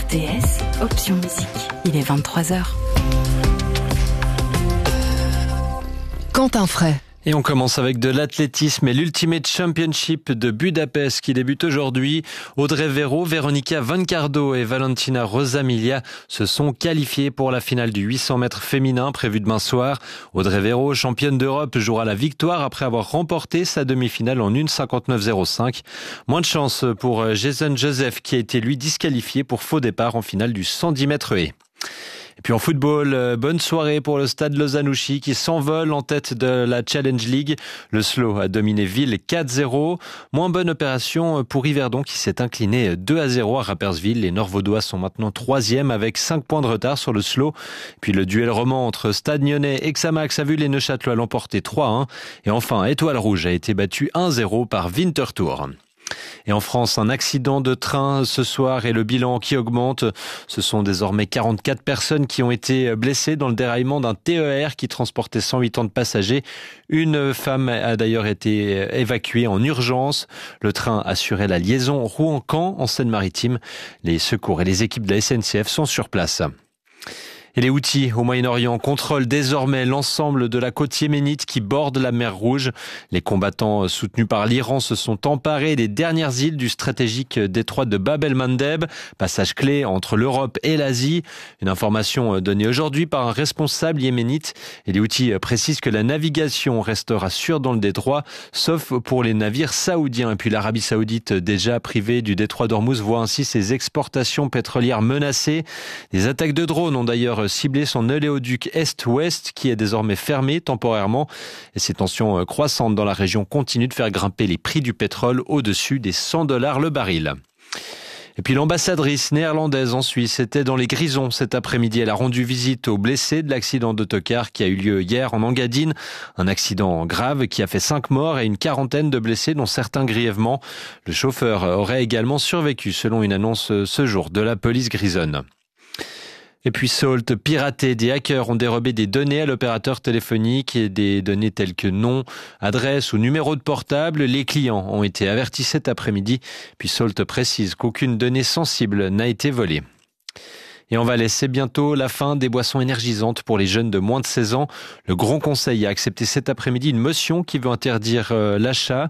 RTS, option musique. Il est 23h. Quentin Fray. Et on commence avec de l'athlétisme et l'Ultimate Championship de Budapest qui débute aujourd'hui. Audrey Véro, Veronica Vancardo et Valentina Rosamilia se sont qualifiées pour la finale du 800 mètres féminin prévue demain soir. Audrey Véro, championne d'Europe, jouera la victoire après avoir remporté sa demi-finale en 1:59.05. Moins de chance pour Jason Joseph qui a été lui disqualifié pour faux départ en finale du 110 mètres haies. Et puis en football, bonne soirée pour le Stade Lozanouchi qui s'envole en tête de la Challenge League. Le Slow a dominé Ville 4-0. Moins bonne opération pour Yverdon qui s'est incliné 2-0 à Rapperswil. Les Nord-Vaudois sont maintenant 3e avec 5 points de retard sur le Slow. Puis le duel roman entre Stade Nyonnais et Xamax a vu les Neuchâtelois l'emporter 3-1. Et enfin, Étoile Rouge a été battue 1-0 par Winterthur. Et en France, un accident de train ce soir et le bilan qui augmente. Ce sont désormais 44 personnes qui ont été blessées dans le déraillement d'un TER qui transportait 180 passagers. Une femme a d'ailleurs été évacuée en urgence. Le train assurait la liaison Rouen-Caen en Seine-Maritime. Les secours et les équipes de la SNCF sont sur place. Et les Houthis au Moyen-Orient contrôlent désormais l'ensemble de la côte yéménite qui borde la mer Rouge. Les combattants soutenus par l'Iran se sont emparés des dernières îles du stratégique détroit de Bab el-Mandeb, passage clé entre l'Europe et l'Asie. Une information donnée aujourd'hui par un responsable yéménite. Et les Houthis précisent que la navigation restera sûre dans le détroit, sauf pour les navires saoudiens. Et puis l'Arabie saoudite, déjà privée du détroit d'Ormuz, voit ainsi ses exportations pétrolières menacées. Des attaques de drones ont d'ailleurs ciblé son oléoduc Est-Ouest qui est désormais fermé temporairement. Et ces tensions croissantes dans la région continuent de faire grimper les prix du pétrole au-dessus des $100 le baril. Et puis l'ambassadrice néerlandaise en Suisse était dans les Grisons cet après-midi. Elle a rendu visite aux blessés de l'accident d'autocar qui a eu lieu hier en Engadine. Un accident grave qui a fait 5 morts et une quarantaine de blessés dont certains grièvement. Le chauffeur aurait également survécu selon une annonce ce jour de la police grisonne. Et puis Salt, piraté, des hackers ont dérobé des données à l'opérateur téléphonique et des données telles que nom, adresse ou numéro de portable. Les clients ont été avertis cet après-midi. Puis Salt précise qu'aucune donnée sensible n'a été volée. Et on va laisser bientôt la fin des boissons énergisantes pour les jeunes de moins de 16 ans. Le Grand Conseil a accepté cet après-midi une motion qui veut en interdire l'achat.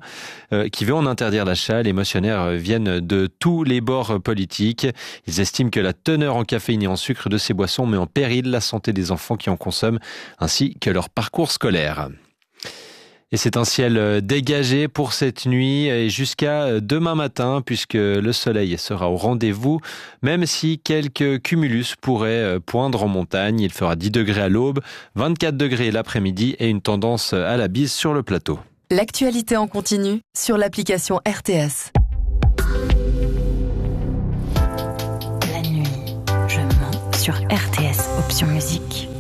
Les motionnaires viennent de tous les bords politiques. Ils estiment que la teneur en caféine et en sucre de ces boissons met en péril la santé des enfants qui en consomment, ainsi que leur parcours scolaire. Et c'est un ciel dégagé pour cette nuit et jusqu'à demain matin puisque le soleil sera au rendez-vous, même si quelques cumulus pourraient poindre en montagne. Il fera 10 degrés à l'aube, 24 degrés l'après-midi et une tendance à la bise sur le plateau. L'actualité en continu sur l'application RTS. La nuit, je mens sur RTS, option musique.